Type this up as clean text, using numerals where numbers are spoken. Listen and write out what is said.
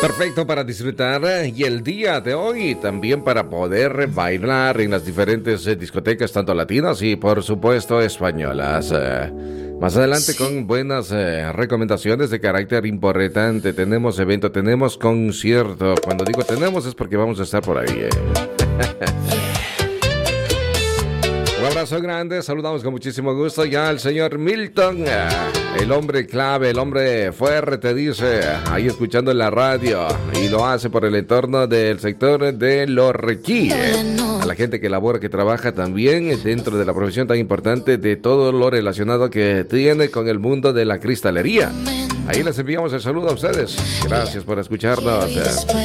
Perfecto para disfrutar y el día de hoy también para poder bailar en las diferentes discotecas, tanto latinas y por supuesto españolas. Más adelante con buenas recomendaciones de carácter importante. Tenemos evento, tenemos concierto. Cuando digo tenemos es porque vamos a estar por ahí. Un abrazo grande, saludamos con muchísimo gusto ya al señor Milton, el hombre clave, el hombre fuerte, dice, ahí escuchando en la radio, y lo hace por el entorno del sector de Lorrequí. A la gente que labora, que trabaja también dentro de la profesión tan importante de todo lo relacionado que tiene con el mundo de la cristalería. Ahí les enviamos el saludo a ustedes. Gracias por escucharnos.